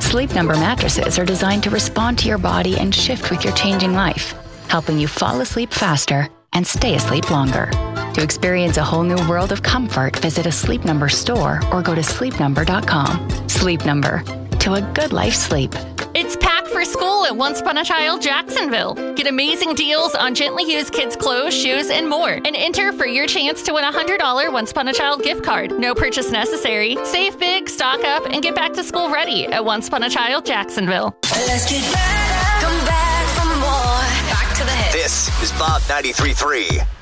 Sleep Number mattresses are designed to respond to your body and shift with your changing life, helping you fall asleep faster and stay asleep longer. To experience a whole new world of comfort, visit a Sleep Number store or go to sleepnumber.com. Sleep Number. To a good life sleep. It's Pack for School at Once Upon a Child Jacksonville. Get amazing deals on gently used kids' clothes, shoes, and more. And enter for your chance to win a $100 Once Upon a Child gift card. No purchase necessary. Save big, stock up, and get back to school ready at Once Upon a Child Jacksonville. Let's get better. Come back for more. Back to the hits. This is Bob 93.3.